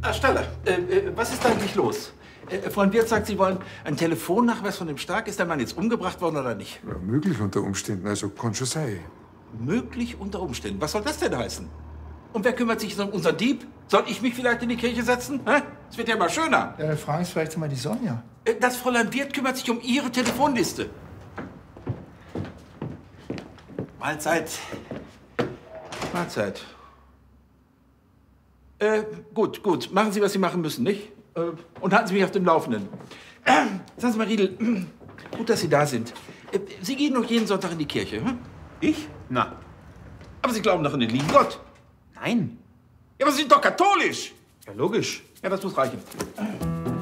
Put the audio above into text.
Herr Staller, was ist eigentlich los? Freund Wirth sagt, Sie wollen einen Telefonnachweis von dem Stark. Ist der Mann jetzt umgebracht worden oder nicht? Ja, möglich unter Umständen, also kann schon sein. Möglich unter Umständen? Was soll das denn heißen? Und wer kümmert sich um unseren Dieb? Soll ich mich vielleicht in die Kirche setzen? Es wird ja mal schöner. Ja, fragen Sie vielleicht mal die Sonja. Das Fräulein Wirth kümmert sich um Ihre Telefonliste. Mahlzeit. Mahlzeit. Gut. Machen Sie, was Sie machen müssen, nicht? Und halten Sie mich auf dem Laufenden. Sagen Sie mal, Riedel, gut, dass Sie da sind. Sie gehen noch jeden Sonntag in die Kirche, hm? Ich? Na. Aber Sie glauben doch an den lieben Gott. Nein. Ja, aber Sie sind doch katholisch. Ja, logisch. Ja, das muss reichen.